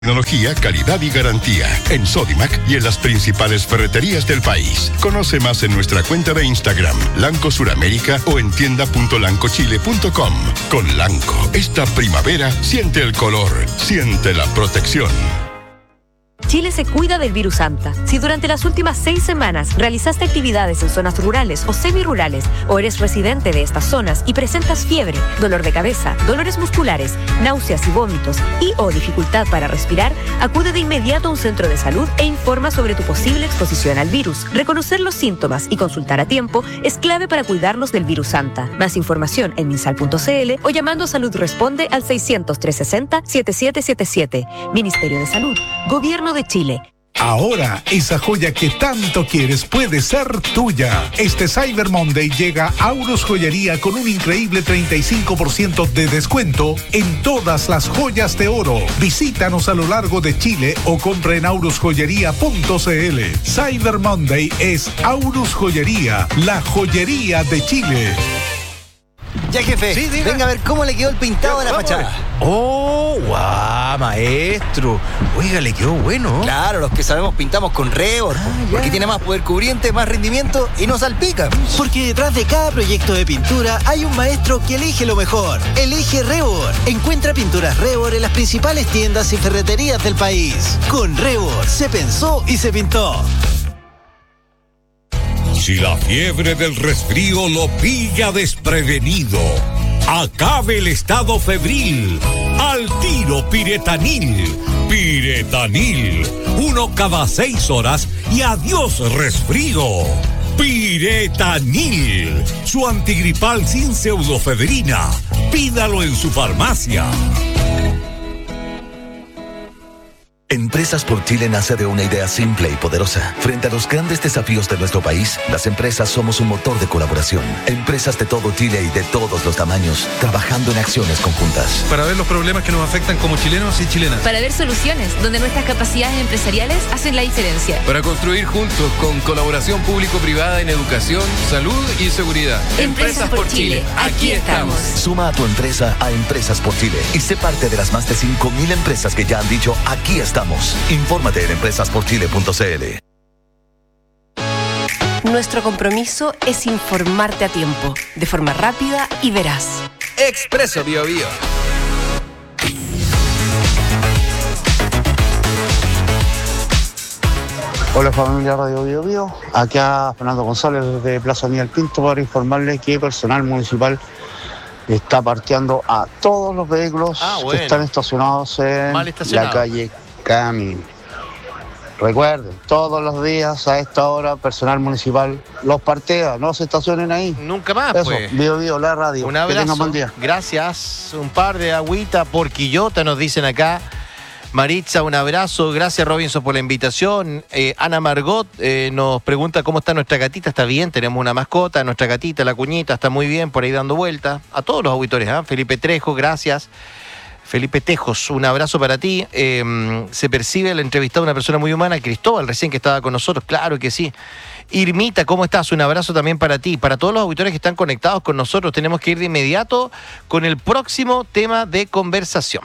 Tecnología, calidad y garantía. En Sodimac y en las principales ferreterías del país. Conoce más en nuestra cuenta de Instagram, Lanco Suramérica, o en tienda.lancochile.com. Con Lanco, esta primavera, siente el color, siente la protección. Chile se cuida del virus Anta. Si durante las últimas 6 semanas realizaste actividades en zonas rurales o semirurales, o eres residente de estas zonas y presentas fiebre, dolor de cabeza, dolores musculares, náuseas y vómitos o dificultad para respirar, acude de inmediato a un centro de salud e informa sobre tu posible exposición al virus. Reconocer los síntomas y consultar a tiempo es clave para cuidarnos del virus Anta. Más información en minsal.cl o llamando a Salud Responde al 600-360-7777. Ministerio de Salud, Gobierno de Chile. Ahora, esa joya que tanto quieres puede ser tuya. Este Cyber Monday llega a Aurus Joyería con un increíble 35% de descuento en todas las joyas de oro. Visítanos a lo largo de Chile o compra en aurusjoyería.cl. Cyber Monday es Aurus Joyería, la joyería de Chile. Ya, jefe, sí, venga a ver cómo le quedó el pintado de la fachada. ¡Oh, guau, maestro! Oiga, le quedó bueno. Claro, los que sabemos pintamos con Rebord, porque tiene más poder cubriente, más rendimiento y no salpica. Porque detrás de cada proyecto de pintura hay un maestro que elige lo mejor. Elige Rebord. Encuentra pinturas Rebord en las principales tiendas y ferreterías del país. Con Rebord se pensó y se pintó. Si la fiebre del resfrío lo pilla desprevenido, acabe el estado febril. Al tiro Piretanil. Piretanil. 1 cada 6 horas y adiós resfrío. Piretanil. Su antigripal sin pseudofedrina. Pídalo en su farmacia. Empresas por Chile nace de una idea simple y poderosa. Frente a los grandes desafíos de nuestro país, las empresas somos un motor de colaboración. Empresas de todo Chile y de todos los tamaños, trabajando en acciones conjuntas. Para ver los problemas que nos afectan como chilenos y chilenas. Para ver soluciones donde nuestras capacidades empresariales hacen la diferencia. Para construir juntos con colaboración público-privada en educación, salud y seguridad. Empresas por Chile. Aquí estamos. Suma a tu empresa a Empresas por Chile y sé parte de las más de 5.000 empresas que ya han dicho aquí estamos. Infórmate en empresasporchile.cl. Nuestro compromiso es informarte a tiempo, de forma rápida y veraz. Expreso Bio Bio. Hola familia Radio Bio Bio, acá Fernando González desde Plaza Aníbal Pinto para informarles que personal municipal está parqueando a todos los vehículos que están estacionados en la calle Cami. Recuerden, todos los días a esta hora personal municipal los partea, no se estacionen ahí. Nunca más, eso, pues. Bio Bio, la radio. Un abrazo. Que tengan buen día. Gracias. Un par de agüita por Quillota, nos dicen acá. Maritza, un abrazo. Gracias, Robinson, por la invitación. Ana Margot nos pregunta cómo está nuestra gatita. Está bien, tenemos una mascota. Nuestra gatita, la cuñita, está muy bien por ahí dando vueltas. A todos los auditores, Felipe Trejo, gracias. Felipe Tejos, un abrazo para ti. Se percibe la entrevistada de una persona muy humana, Cristóbal, recién que estaba con nosotros, claro que sí. Irmita, ¿cómo estás? Un abrazo también para ti. Para todos los auditores que están conectados con nosotros, tenemos que ir de inmediato con el próximo tema de conversación.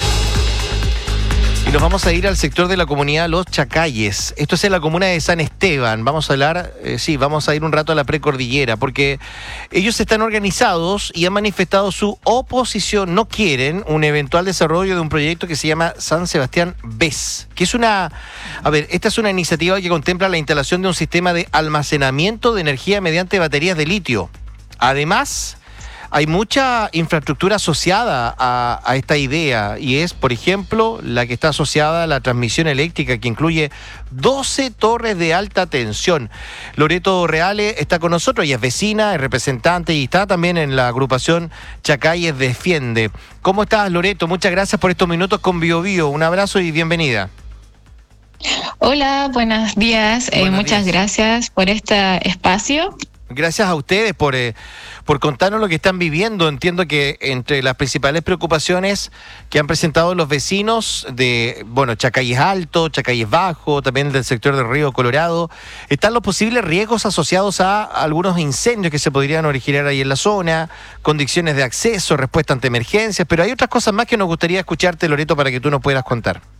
Y nos vamos a ir al sector de la comunidad Los Chacayes. Esto es en la comuna de San Esteban. Vamos a hablar, vamos a ir un rato a la precordillera, porque ellos están organizados y han manifestado su oposición. No quieren un eventual desarrollo de un proyecto que se llama San Sebastián BES, que es esta es una iniciativa que contempla la instalación de un sistema de almacenamiento de energía mediante baterías de litio. Además, hay mucha infraestructura asociada a esta idea y es, por ejemplo, la que está asociada a la transmisión eléctrica, que incluye 12 torres de alta tensión. Loreto Reale está con nosotros, ella es vecina, es representante y está también en la agrupación Chacayes Defiende. ¿Cómo estás, Loreto? Muchas gracias por estos minutos con Bio Bio. Un abrazo y bienvenida. Hola, buenos días. Muchas gracias por este espacio. Gracias a ustedes por contarnos lo que están viviendo. Entiendo que entre las principales preocupaciones que han presentado los vecinos de, Chacayes Alto, Chacayes Bajo, también del sector del Río Colorado, están los posibles riesgos asociados a algunos incendios que se podrían originar ahí en la zona, condiciones de acceso, respuesta ante emergencias, pero hay otras cosas más que nos gustaría escucharte, Loreto, para que tú nos puedas contar.